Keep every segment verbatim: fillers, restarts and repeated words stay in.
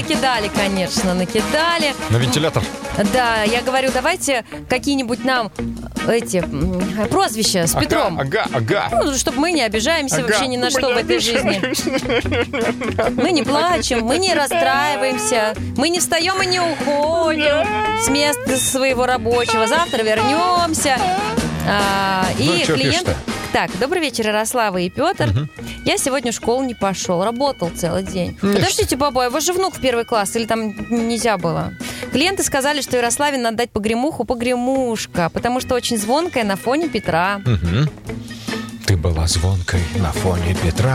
накидали, конечно, накидали. На вентилятор? Да, я говорю, давайте какие-нибудь нам эти прозвища с ага, Петром. Ага, ага. Ну, чтобы мы не обижаемся ага, вообще ни на что в этой жизни. Мы не плачем, мы не расстраиваемся, мы не встаем и не уходим с места своего рабочего. Завтра вернемся. А, ну, и клиент... пишешь-то? Так, добрый вечер, Ярослава и Петр. Угу. Я сегодня в школу не пошел, работал целый день. Нет. Подождите, баба, у вас же внук в первый класс, или там нельзя было? Клиенты сказали, что Ярославе надо дать погремуху погремушка, потому что очень звонкая на фоне Петра. Угу. Ты была звонкой на фоне Петра,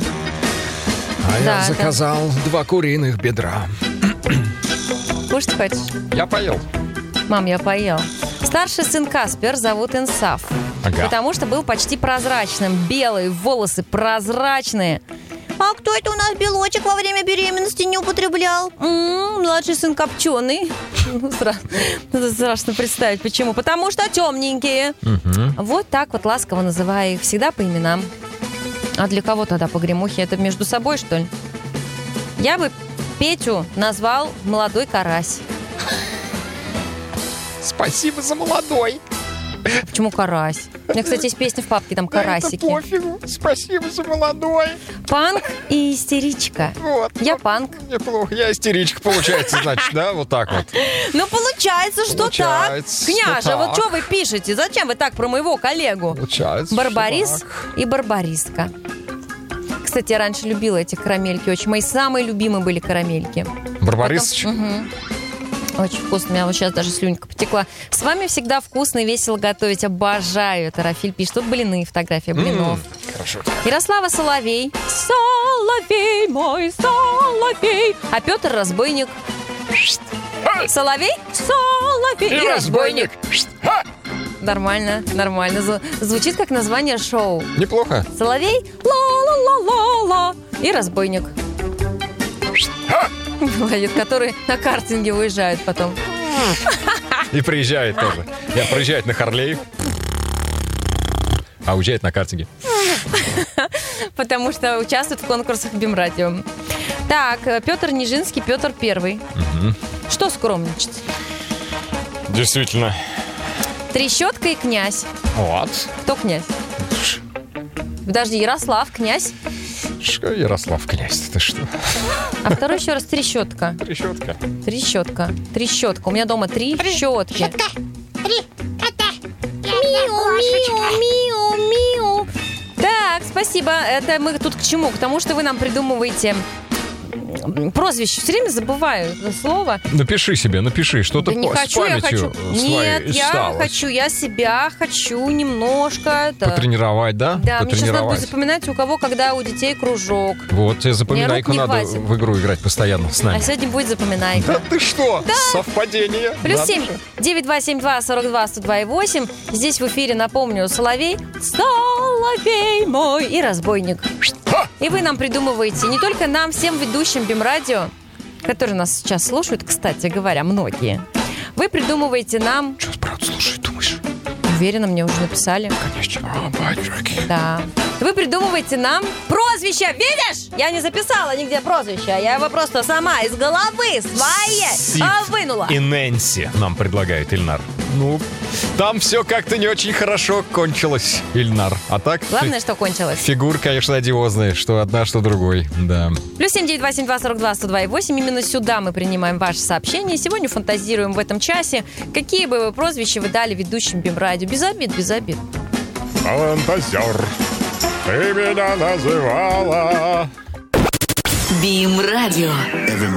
а да, я заказал да. два куриных бедра. Кушать хочешь? Я поел. Мам, я поел. Старший сын Каспер зовут Инсаф. Ага. Потому что был почти прозрачным. Белые волосы прозрачные. А кто это у нас белочек во время беременности не употреблял? М-м, младший сын копченый. Страшно представить, почему. Потому что темненькие. Угу. Вот так вот ласково называя их всегда по именам. А для кого тогда погремухи? Это между собой, что ли? Я бы Петю назвал молодой карась. Спасибо за молодой. Почему карась? У меня, кстати, есть песня в папке, там карасики. Да это пофигу. Спасибо за молодой. Панк и истеричка. Вот. Я панк. Неплохо. Я истеричка, получается, значит, да? Вот так вот. Ну, получается, что получается, так. Княже, что вот так. что вы пишете? Зачем вы так про моего коллегу? Получается, Барбарис и барбаристка. Кстати, я раньше любила эти карамельки очень. Мои самые любимые были карамельки. Барбарисочка? Угу. Очень вкусно. У меня вот сейчас даже слюнька потекла. С вами всегда вкусно и весело готовить. Обожаю. Это Рафиль пишет. Тут блины, фотография блинов. Mm, хорошо. Ярослава Соловей. Соловей мой, соловей. А Петр разбойник. Соловей, соловей и, и разбойник. Нормально, нормально. Звучит как название шоу. Неплохо. Соловей, ла-ла-ла-ла-ла и разбойник. Молодец, который на картинге уезжает потом. И приезжает тоже. Я приезжает на Харлей, а уезжает на картинге. Потому что участвует в конкурсах Бимрадио. Так, Петр Нижинский, Петр Первый. Угу. Что скромничать? Действительно. Трещотка и князь. Вот. Кто князь? Подожди, Ярослав, князь. Что Ярослав, князь, ты что? А второй еще раз трещотка. Трещотка. Трещотка. Трещотка. У меня дома три щетки. Трещотка. Три кота. Миу, миу, миу, миу. Так, спасибо. Это мы тут к чему? К тому, что вы нам придумываете прозвище. Все время забываю это слово. Напиши себе, напиши, что-то да не с хочу, я хочу. Нет, я сталось. хочу, я себя хочу немножко это... Потренировать, да? Да, мне сейчас надо будет Потренировать. запоминать, у кого когда у детей кружок. Вот, тебе запоминайку Мне рук не надо хватит. в игру играть постоянно с нами. А сегодня будет запоминайка. Да ты что? Да. Совпадение. Плюс Да, семь, девять два семь два, сорок два, сто два и восемь. Здесь в эфире, напомню, Соловей, Соловей мой и разбойник. Ха! И вы нам придумываете, не только нам, всем ведущим Бимрадио, которые нас сейчас слушают, кстати говоря, многие. Вы придумываете нам... Что, правда, слушай, думаешь? Уверена, мне уже написали. Конечно. О, батюшки. Да. Вы придумываете нам прозвище. Видишь? Я не записала нигде прозвище. Я его просто сама из головы своей Сид а, вынула. и Нэнси нам предлагает Ильнар. Ну, там все как-то не очень хорошо кончилось, Ильнар. А так... Главное, что кончилось. Фигур, конечно, одиозная, что одна, что другой, да. Плюс семь девять два семь два сорок два сто два и восемь. Именно сюда мы принимаем ваши сообщения. Сегодня фантазируем в этом часе, какие бы вы прозвища вы дали ведущим Бимрадио. Без обид, без обид. Фантазер, ты меня называла. Бимрадио.